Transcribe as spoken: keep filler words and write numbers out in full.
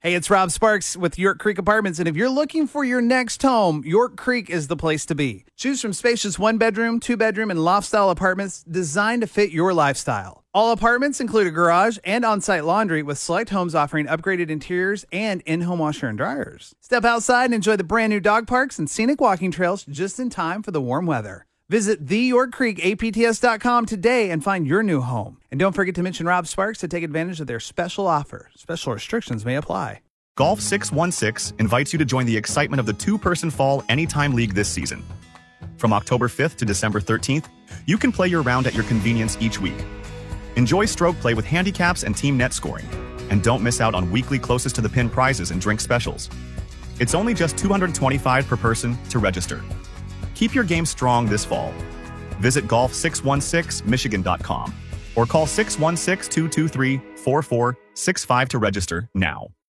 Hey, it's Rob Sparks with York Creek Apartments, and if you're looking for your next home, York Creek is the place to be. Choose from spacious one-bedroom, two-bedroom, and loft-style apartments designed to fit your lifestyle. All apartments include a garage and on-site laundry, with select homes offering upgraded interiors and in-home washer and dryers. Step outside and enjoy the brand-new dog parks and scenic walking trails just in time for the warm weather. Visit the york creek A P T S dot com today and find your new home. And don't forget to mention Rob Sparks to take advantage of their special offer. Special restrictions may apply. Golf six one six invites you to join the excitement of the two-person fall Anytime League this season. From October fifth to December thirteenth, you can play your round at your convenience each week. Enjoy stroke play with handicaps and team net scoring. And don't miss out on weekly closest to the pin prizes and drink specials. It's only just two hundred twenty-five dollars per person to register. Keep your game strong this fall. Visit golf six one six michigan dot com or call six one six, two two three, four four six five to register now.